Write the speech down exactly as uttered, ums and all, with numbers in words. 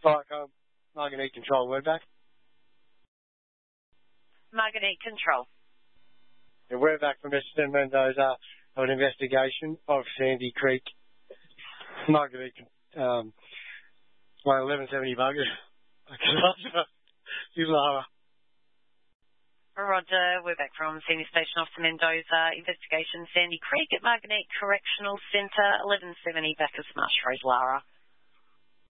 Viacom, Margate Control, word back. Margate Control. Yeah, we're back from Mister Mendoza of an investigation of Sandy Creek. Margate, um, my eleven seventy bugger. Lara. Roger, we're back from Senior Station Officer Mendoza, investigation Sandy Creek at Margate Correctional Centre, eleven seventy Bacchus Marsh Road, Lara.